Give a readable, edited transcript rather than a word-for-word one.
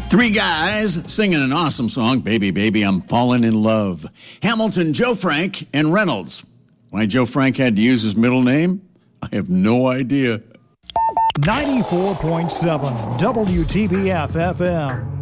Three guys singing an awesome song, Baby, Baby, I'm Falling in Love. Hamilton, Joe Frank, and Reynolds. Why Joe Frank had to use his middle name? I have no idea. 94.7 WTBF FM.